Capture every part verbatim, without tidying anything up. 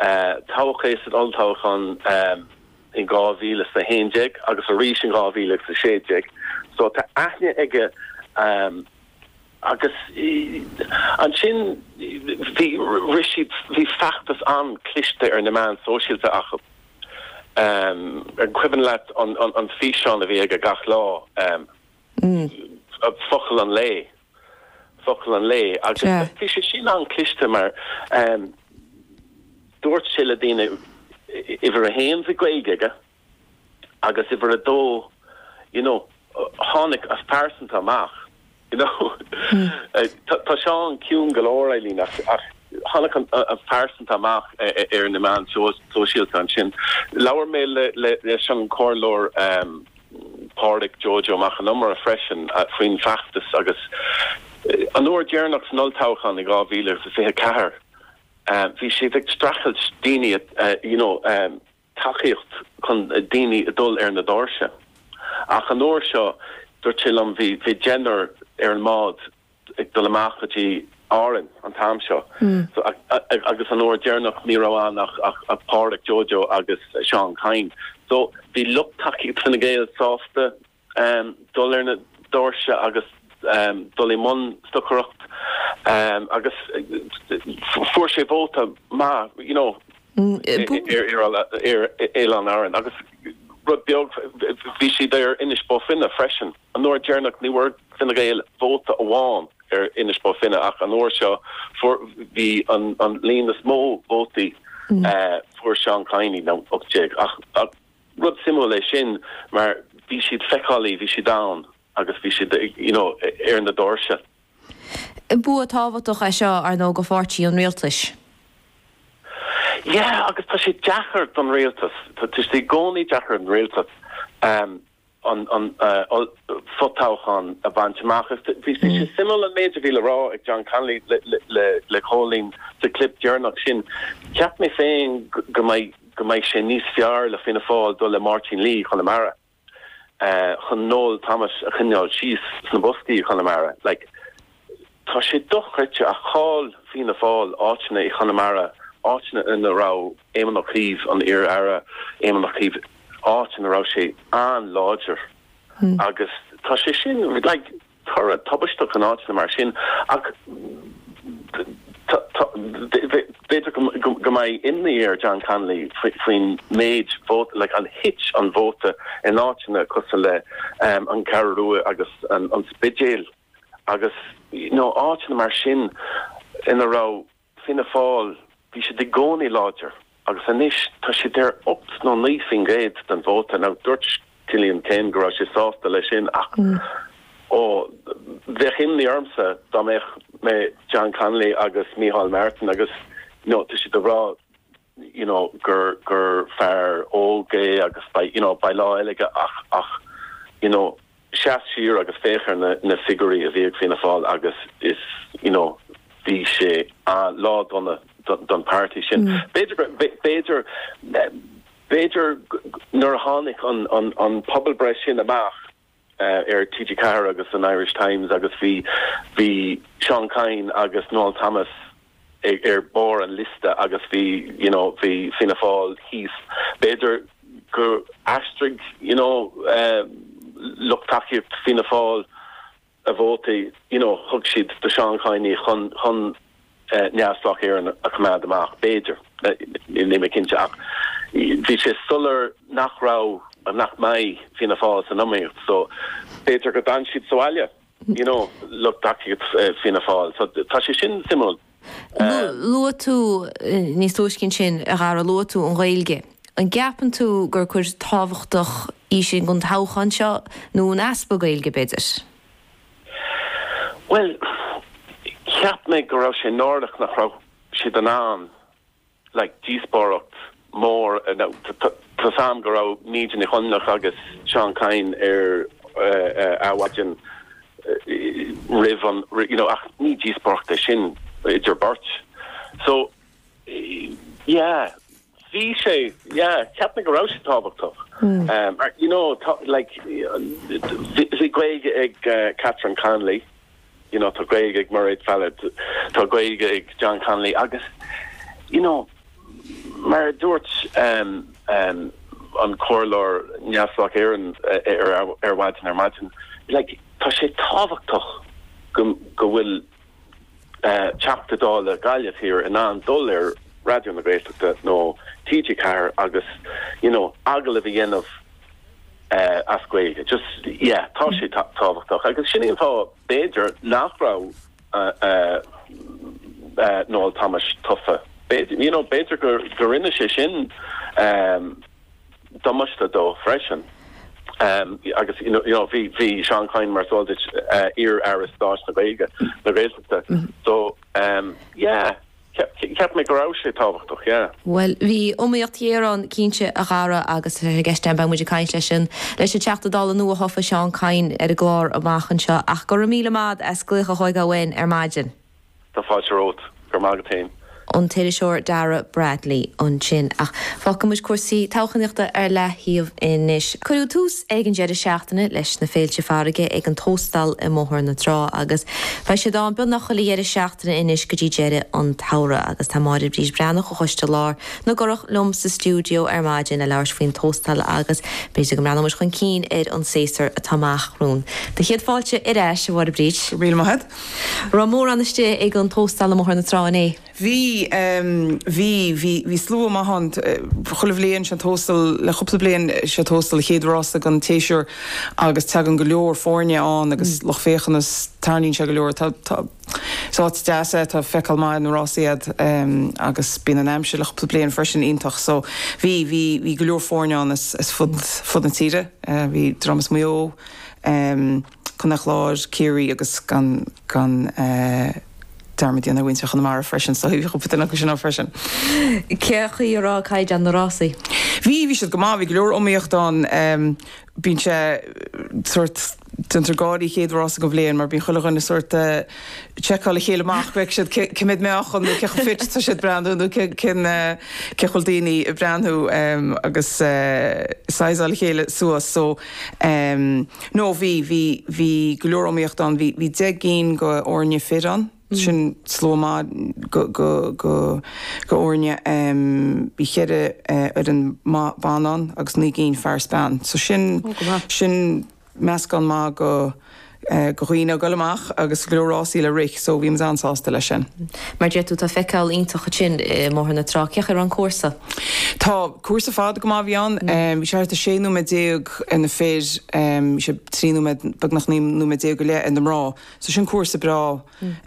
táchéis an táchan in gáhíle sa hééig agus a rí sin gáhíle sa sééig, so tá aithne ige um, agus an sin hí riisi hí feachtas an cliste ar na man sosialte achab. Um, er cuiban leat an, an, an físeán a bhí ag a gach lá um, mm. focail an lé focail an lé agus yeah. Bhí sé sin an cliste mar um, dúirt sé le daine ifar a héan sa gcuige agus ifar a dó you know tháinig as person amach you know mm. uh, tá seán ciún golóir Eileen ach, ach Hanna a person amach ar na man social an sin. Lawer mé le le sean corlor um Pardic Jojo mach an number of freshen at Queen Factus agus an oor Jernachs nultauchan i gavíler sa fé cahar. Um vi sé vik strachelt dini uh, you know um tachicht kon dini dul ar na dorse. Ach an oor seo dur chillam vi vi gender ar an maad ag dul amachati Aaron an tam seo. Mm. So agus an oor Jernach Mirawan ach ach Pardic Jojo agus Sean Kine. So the look taki Trinigale softe um dul ar na dorse agus um dul mon stuckrucht um agus for sé volta ma you know er Elan Aaron agus rud beag vi si there inish bo finna freshen an oor Jernach ni word Trinigale volta awan er inish bo finna ach an oor seo for the an an lean the small voti mm. uh for Sean Kine now ok ach, ach rud simule sin maar vi si fekali vi si down agus vi si you know er in the dorsha bu táhatoch a seo ar nó go fortí an realtas yeah agus tá sé jachar an realtas tá sé gcónaí jachar an realtas um on on uh fotauchan a banchmach vi sé simul an méidir vile rá ag John Conley le le le calling the clip Jernach sin ceap me féin go mai go mai sé níos fiar le finna fáil do le Martin Lee Connemara uh chun Noel Thomas a chinneáil síos sna boscaí Connemara like tá sé dochrite a cháil finna fáil áitna i Connemara áitna in a rá éman nach críomh an ir ara éman nach críomh áitna rá sé an láidir hmm. agus tá sé sin like tar a tabbaisteach an áitna mar sin ach beidir go mai in the air John Conley between made vote like an hitch on vote in áitna cosa le um, an Carrua agus an, an spidéal agus you know áitna mar sin in a rá finna fáil vi sé de gcónaí láidir agus anis tá sé der opt nó nífin géad den vote ná dúirt Cillian Kane go raibh sé sásta lei sin ach mm. ó bheith imní armsa dá mé me John Conley agus Micheál Martin agus you know tá sé de rá you know gur gur fear ógé agus by you know by lá eile ach ach you know seaasír agus féchar na na figurí a bhíag fina fáil agus is you know bhí sé a lá donna don party sin beidir beidir beidir nuair tháinig an an an pobl breis sin amach uh, ar T G Carr agus an Irish Times agus bhí bhí Sean Kine agus Noel Thomas ar bor an lista agus bhí you know bhí Fianna Fáil híos beidir gur astrig you know uh, look takeíocht Fianna Fáil a bhótaí you know thug siad de Sean Kine chun chun Uh, neaslach ar an a command amach beidir in me kinse ach vi sé suller nach ra a nach mai Fianna Fáil an amíocht so beidir go dan siad soalia you know look takeíocht uh, Fianna Fáil so tá sé sin simul Lu tú níos tóiscin sin a gar a lu tú an réilge an gapan tú gur chuir táhachtach í sin gon táchan seo nó an aspa gailge beidir well ceap me go raibh sé nórdach nach raibh siad an an like díospóireacht mór tá sam go raibh níidir na chunlach agus Sean Kine ar áhaidin rih an you know ach ní díospóireachta sin idir burt so yeah bhí sé yeah ceap me go raibh sé tábhachtach um you know like bhí gcuige ag Catherine Conley you know tá gcuige ag Mairead Fallad tá gcuige ag John Conley agus you know maar dúirt um, um, an chorlór neamhlach éireann ar ar bhaidin ar maidin, like, tá sé tábhachtach go go bhfuil uh, teachta dála gaiileh hir in an dul ar radio na Gaeltachta nó T G car agus, you know, agla bhí dhéanamh uh, ascuige. Just, yeah, tá sé tábhachtach. Agus sin íon tá béidir nachrá uh, uh, uh, nó Thomas Tuffa. You know, béidir gur gur rinne sé sin um, damusta dó freisin. Um, agus, you know, you know, vi vi Sean Kine mar soldich uh, ear aristas na Gaeilge na Gaeltachta. So, um, yeah, kept me go out sé tábhachtach, yeah. Well, vi omíochtíarán cínse a gára agus gceiste ba muidir caiin leis sin leis sé teachta dála nua hofa Sean Kine ar a glár a bhachan seo ach gur míle mád as glucha chuig a bhain ar maidin. Tá fáilte rót gur magatain. An Taylor Shore Dara Bradley an sin ach fácha muis cuasaí táchaníochta ar lethíomh inis. Cuirú tús ag an deidir seachtaine leis na féilte farige ag an tóstal i móthir na trá agus bheit sé dá an bud nach chola deidir seachtaine inis go dtí deire an tara agus tá máidir brís breannach go chuiste lár nó gorach lom sa stúdio ar maidin a leir faoin tóstal agus beidir go mrana muis chun cín ar an séasar a tamachrún. Tá chiad fáilte i réis a bhar brís. Rial mahead. Ra mór aniste ag an tóstal a móthir na trá in é. Bhí um, bhí bhí bhí slú am hand chulah léon se tóstal le chupla blion se tóstal chéadrás an téisiir agus te an go leor fórne an agus loch féchanas tarnín se go leor tá sáit deasa tá feicil mai an rásiad um, agus bíon an aimse le chupla blion freisin ionintach so bhí bhí bhí go leor fórne an is, is fud fud an tíre uh, bhí dramas mó um, chun nach láir céirí agus gan gan uh, Dermot an winse an mar fresin so hí chupta nach sin fresin. Cechaí rá caiid an rásaí. Bhí bhí se go má bhí leor omíocht an um, bín se sort tintergáí chéadrás go bléon mar bín chuilegan na sort uh, cheála chéile máachbeh si cimid meach an cecha fit tá si brandú cin cechil daoine i brandú um, agus uh, sáisála chéile suas so um, nó bhí bhí bhí go leor omíocht an bhí bhí de cín go orne fit an. Sin slóma go go go go orne um, bí chéire uh, ar an banan agus ní gén fear span. So sin oh, sin meascan má go uh, go chuoine golamach agus glórásí le rich so bhí ansásta lei sin. Mar dé tú tá feicáil iontacha sin móthir na trá ceach ar an cuasa. Tá cuasa fád go má bhíán bhí sé a sé nó me déag ina fér sé trí bag nach ní nó me déag go le in rá so sin cuasa bra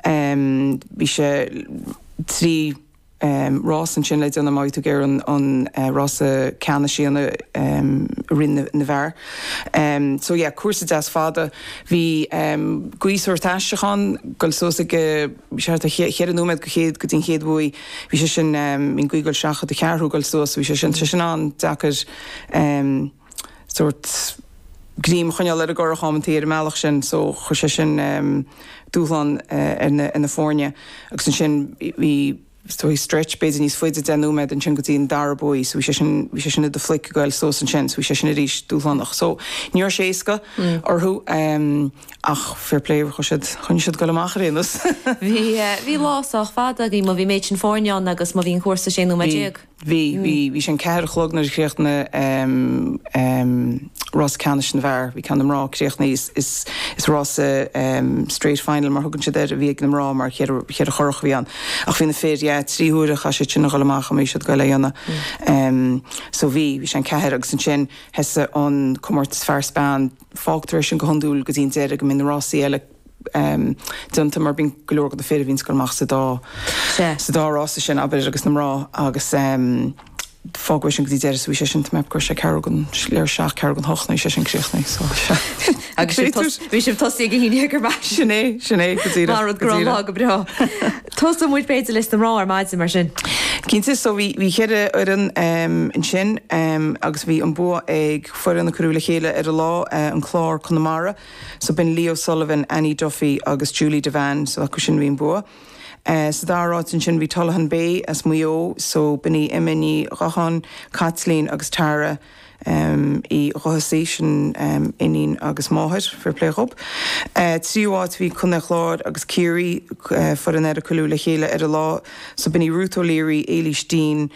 bhí sé trí Um, Ross an sin leid an maith géir an, an uh, Ross a canna síanna um, rinne na bhar. Um, so yeah, cuasa deas fada hí um, gúisúir taisteán goil sósa go sé chéad nóid go chéad go dtín chéad bhui hí sé sin um, in gúil seacha a cearthú goil sós hí sé sin sin an dachar um, sort grím chuneal ar a ggur chamantíir meach sin so chu sé sin um, dúlan uh, in na fórne agus sin sin hí so he stretch beds and he's foid den nómed an sin go dtíon darbóí so bhí sé sin de flic goil sós an sin so bhí sé sin a rís dúlánach so níor séasca orthú ach fair play chu chun siad goil amach rénas. Bhí bhí lásach fada í má bhí méid sin fórneán agus má bhíon cuasa sin nó méideag. Bhí bhí bhí sin ceir chlog na chréochtna Ross Canis na bhar bhí can rá chréochtna is is Ross um, straight final mar thugann si a bhí ag na rá mar chéad a chorach bhí an ach bhí na fér tríúra cha sé sin goil amach mé siad goile dhéanana so bhí bhí sin ceir agus an sin heasa an cummart fear Spáin fágtar sin go honúil go dtíon deire go min Rossí eile um, dunta mar bín golóir go a féidir vín goilmach sa dá sa dá rása sin aber agus na rá agus um, fágha sin go dtí deire bhí sé sin meb gur sé cegan léir seach cegan hochna sé sin críochna so agus bhí sé tosí go híine gur bhe sinné sinné go go go bra. Tos muid beidir list an rá ar maidide mar sin. Cínta so bhí bhí chéide ar an um, in sin um, agus bhí an bua ag fuair na curúla chéile ar a lá uh, an chlár Connemara so bin Leo Sullivan, Annie Duffy agus Julie Devan so acu sin bhíon bua. Uh, so dáráit an sin bhí Tullahan Bay as muo so binní imini Rochan, Kathleen agus Tara um, i rohasation um, inín agus máthir for pléchop. Uh, Tríáit bhí chunna chláir agus Kiri uh, for an er a colúla chéile ar a lá so binní Ruth O'Leary, Eilish Dean,